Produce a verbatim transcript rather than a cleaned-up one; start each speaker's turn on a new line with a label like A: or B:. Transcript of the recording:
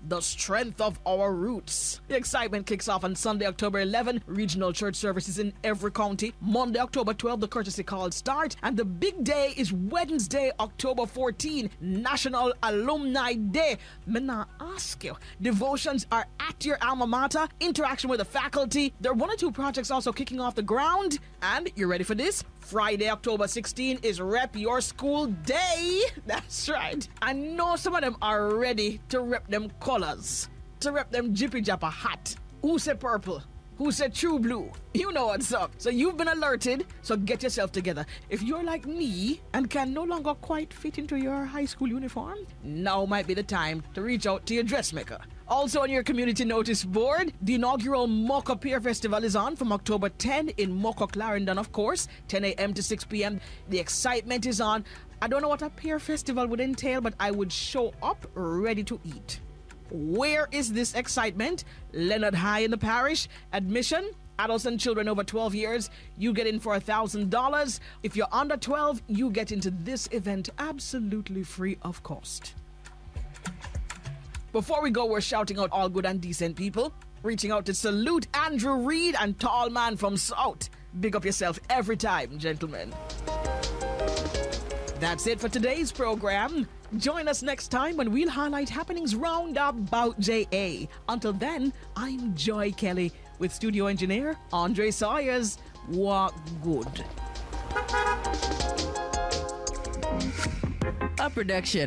A: the strength of our roots. The excitement kicks off on Sunday, October eleventh. Regional church services in every county. Monday, October twelfth, the courtesy call start. And the big day is Wednesday, October fourteenth, National Alumni Day. Me not ask you. Devotions are at your alma mater. Interaction with the faculty. There are one or two projects also kicking off the ground. And you ready for this? Friday, October sixteenth is Rep Your School Day. That's right. I know some of them are ready to rep them colors, to rep them jippy japper hat. Who said purple? Who said true blue? You know what's up. So you've been alerted, so get yourself together. If you're like me and can no longer quite fit into your high school uniform, now might be the time to reach out to your dressmaker. Also on your community notice board, the inaugural Mocha Peer Festival is on from October tenth in Mocha Clarendon, of course, ten a.m. to six p.m. The excitement is on. I don't know what a peer festival would entail, but I would show up ready to eat. Where is this excitement? Leonard High in the parish. Admission, adults and children over twelve years, you get in for one thousand dollars. If you're under twelve, you get into this event absolutely free of cost. Before we go, we're shouting out all good and decent people. Reaching out to salute Andrew Reed and Tall Man from South. Big up yourself every time, gentlemen. That's it for today's program. Join us next time when we'll highlight happenings round about J A. Until then, I'm Joy Kelly with studio engineer Andre Sawyers. Walk good.
B: A production